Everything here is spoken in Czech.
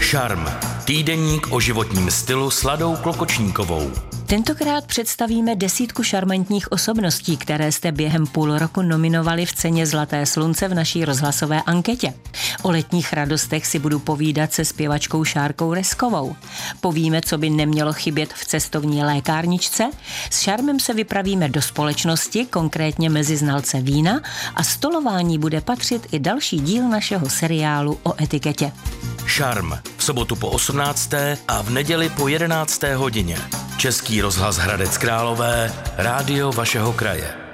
Šarm. Týdeník o životním stylu s Ladou Klokočníkovou. Tentokrát představíme 10 šarmantních osobností, které jste během půl roku nominovali v ceně Zlaté slunce v naší rozhlasové anketě. O letních radostech si budu povídat se zpěvačkou Šárkou Reskovou. Povíme, co by nemělo chybět v cestovní lékárničce. S šarmem se vypravíme do společnosti, konkrétně mezi znalce vína, a stolování bude patřit i další díl našeho seriálu o etiketě. Šarm. V sobotu po 18. a v neděli po 11. hodině. Český rozhlas Hradec Králové, rádio vašeho kraje.